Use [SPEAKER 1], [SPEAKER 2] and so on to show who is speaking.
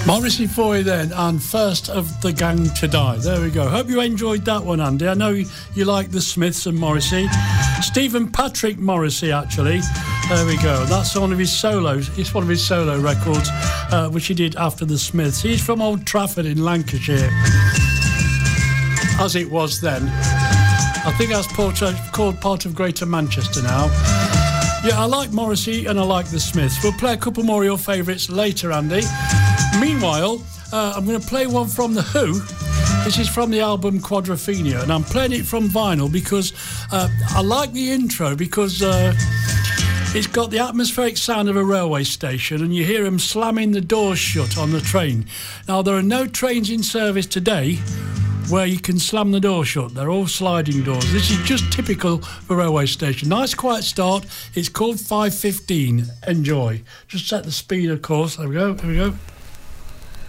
[SPEAKER 1] Morrissey for you then, and First of the Gang to Die. There we go. Hope you enjoyed that one, Andy. I know you like the Smiths and Morrissey. Stephen Patrick Morrissey, actually. There we go. That's one of his solos. It's one of his solo records, which he did after the Smiths. He's from Old Trafford in Lancashire, as it was then. I think that's called part of Greater Manchester now. Yeah, I like Morrissey and I like the Smiths. We'll play a couple more of your favourites later, Andy. Meanwhile, I'm going to play one from The Who. This is from the album Quadrophenia, and I'm playing it from vinyl because I like the intro because it's got the atmospheric sound of a railway station, and you hear them slamming the doors shut on the train. Now, there are no trains in service today where you can slam the door shut. They're all sliding doors. This is just typical of a railway station. Nice quiet start. It's called 5:15. Enjoy. Just set the speed, of course. There we go. Here we go.